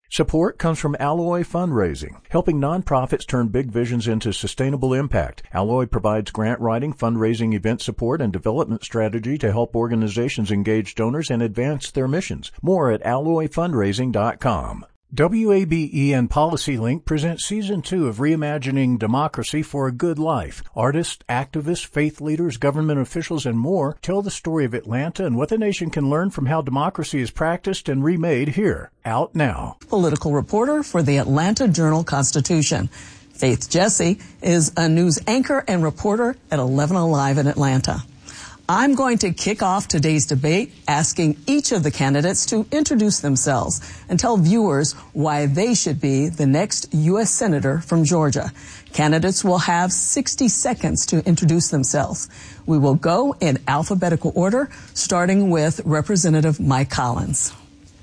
Support comes from Alloy Fundraising, helping nonprofits turn big visions into sustainable impact. Alloy provides grant writing, fundraising, event support, and development strategy to help organizations engage donors and advance their missions. More at alloyfundraising.com. WABE and PolicyLink present Season 2 of Reimagining Democracy for a Good Life. Artists, activists, faith leaders, government officials, and more tell the story of Atlanta and what the nation can learn from how democracy is practiced and remade here. Out now. Political reporter for the Atlanta Journal-Constitution. Faith Jesse is a news anchor and reporter at 11 Alive in Atlanta. I'm going to kick off today's debate asking each of the candidates to introduce themselves and tell viewers why they should be the next U.S. Senator from Georgia. Candidates will have 60 seconds to introduce themselves. We will go in alphabetical order, starting with Representative Mike Collins.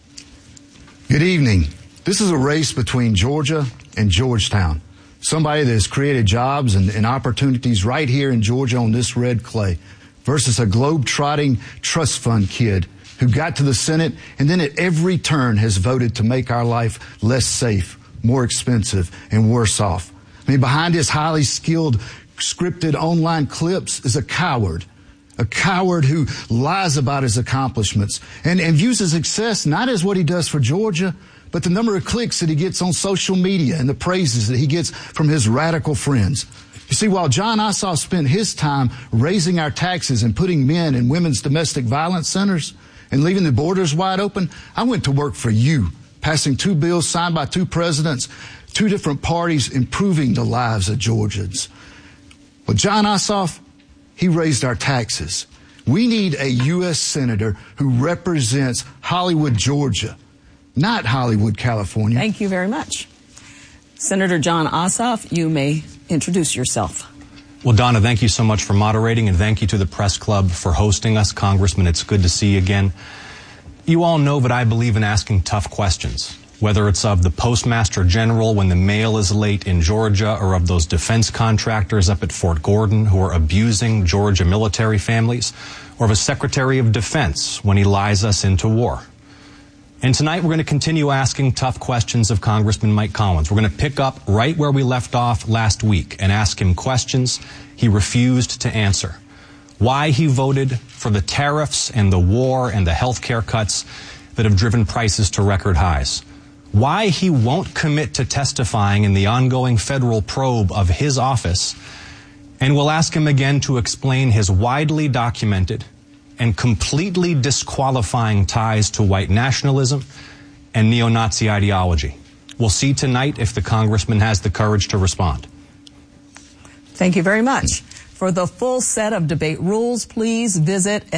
Good evening. This is a race between Georgia and Georgetown. Somebody that has created jobs and opportunities right here in Georgia on this red clay, versus a globe-trotting trust fund kid who got to the Senate and then at every turn has voted to make our life less safe, more expensive, and worse off. I mean, behind his highly skilled, scripted online clips is a coward who lies about his accomplishments and views his success not as what he does for Georgia, but the number of clicks that he gets on social media and the praises that he gets from his radical friends. You see, while Jon Ossoff spent his time raising our taxes and putting men in women's domestic violence centers and leaving the borders wide open, I went to work for you, passing 2 bills signed by 2 presidents, 2 different parties, improving the lives of Georgians. Well, Jon Ossoff, he raised our taxes. We need a U.S. Senator who represents Hollywood, Georgia, not Hollywood, California. Thank you very much. Senator Jon Ossoff, you may introduce yourself. Well, Donna, thank you so much for moderating, and thank you to the Press Club for hosting us. Congressman, it's good to see you again. You all know that I believe in asking tough questions, whether it's of the Postmaster General when the mail is late in Georgia, or of those defense contractors up at Fort Gordon who are abusing Georgia military families, or of a Secretary of Defense when he lies us into war. And tonight we're going to continue asking tough questions of Congressman Mike Collins. We're going to pick up right where we left off last week and ask him questions he refused to answer. Why he voted for the tariffs and the war and the health care cuts that have driven prices to record highs. Why he won't commit to testifying in the ongoing federal probe of his office. And we'll ask him again to explain his widely documented and completely disqualifying ties to white nationalism and neo-Nazi ideology. We'll see tonight if the congressman has the courage to respond. Thank you very much. For the full set of debate rules, please visit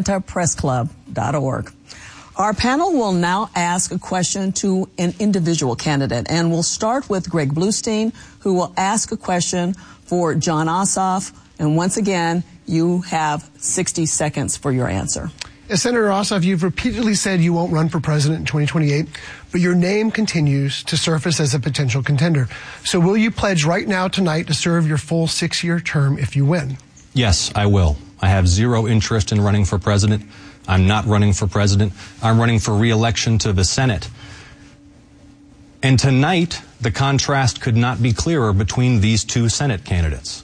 atlantapressclub.org. Our panel will now ask a question to an individual candidate, and we'll start with Greg Bluestein, who will ask a question for Jon Ossoff. And once again, you have 60 seconds for your answer. Senator Ossoff, you've repeatedly said you won't run for president in 2028, but your name continues to surface as a potential contender. So will you pledge right now tonight to serve your full 6-year term if you win? Yes, I will. I have zero interest in running for president. I'm not running for president. I'm running for re-election to the Senate. And tonight, the contrast could not be clearer between these 2 Senate candidates.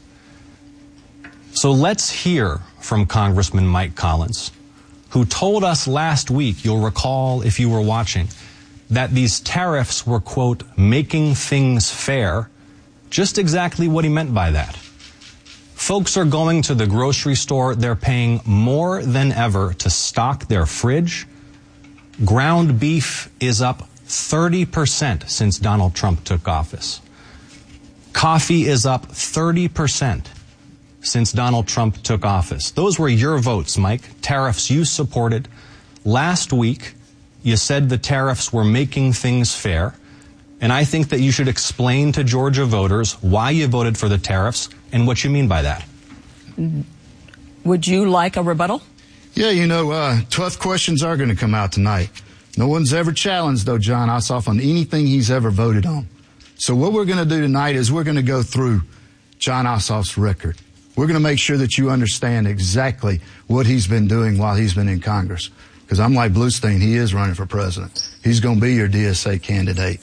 So let's hear from Congressman Mike Collins, who told us last week, you'll recall if you were watching, that these tariffs were, quote, making things fair. Just exactly what he meant by that. Folks are going to the grocery store, they're paying more than ever to stock their fridge. Ground beef is up 30% since Donald Trump took office. Coffee is up 30% since Donald Trump took office. Those were your votes, Mike. Tariffs you supported. Last week, you said the tariffs were making things fair. And I think that you should explain to Georgia voters why you voted for the tariffs and what you mean by that. Would you like a rebuttal? Yeah, tough questions are going to come out tonight. No one's ever challenged, though, Jon Ossoff on anything he's ever voted on. So what we're going to do tonight is we're going to go through Jon Ossoff's record. We're going to make sure that you understand exactly what he's been doing while he's been in Congress. Because I'm like Bluestein, he is running for president. He's going to be your DSA candidate.